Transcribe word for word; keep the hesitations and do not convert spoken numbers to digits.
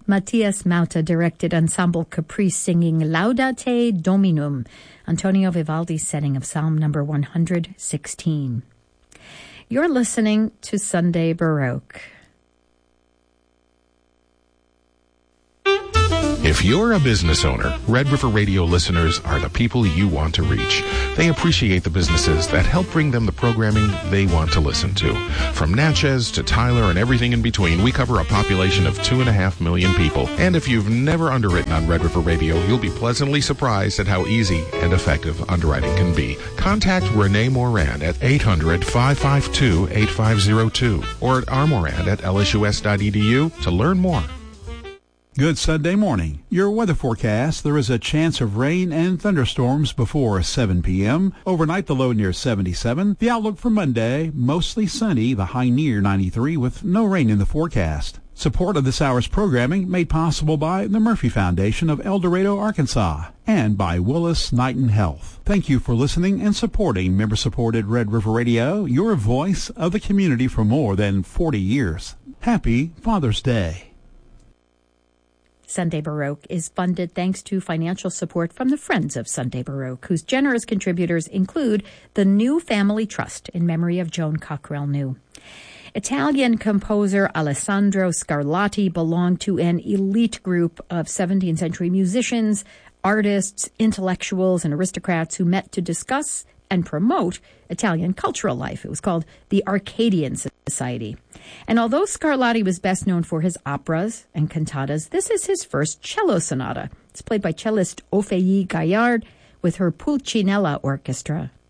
Matthias Mauta directed Ensemble Caprice singing Laudate Dominum, Antonio Vivaldi's setting of Psalm number one hundred sixteen. You're listening to Sunday Baroque. If you're a business owner, Red River Radio listeners are the people you want to reach. They appreciate the businesses that help bring them the programming they want to listen to. From Natchez to Tyler and everything in between, we cover a population of two and a half million people. And if you've never underwritten on Red River Radio, you'll be pleasantly surprised at how easy and effective underwriting can be. Contact Renee Moran at eight hundred, five five two, eight five zero two or at r moran at l s u s dot e d u to learn more. Good Sunday morning. Your weather forecast: there is a chance of rain and thunderstorms before seven p.m. Overnight, the low near seventy-seven. The outlook for Monday: mostly sunny, the high near ninety-three, with no rain in the forecast. Support of this hour's programming made possible by the Murphy Foundation of El Dorado, Arkansas, and by Willis Knighton Health. Thank you for listening and supporting member-supported Red River Radio, your voice of the community for more than forty years. Happy Father's Day. Sunday Baroque is funded thanks to financial support from the Friends of Sunday Baroque, whose generous contributors include the New Family Trust in memory of Joan Cockrell New. Italian composer Alessandro Scarlatti belonged to an elite group of seventeenth century musicians, artists, intellectuals, and aristocrats who met to discuss and promote Italian cultural life. It was called the Arcadian Society. And although Scarlatti was best known for his operas and cantatas, this is his first cello sonata. It's played by cellist Ophélie Gaillard with her Pulcinella Orchestra.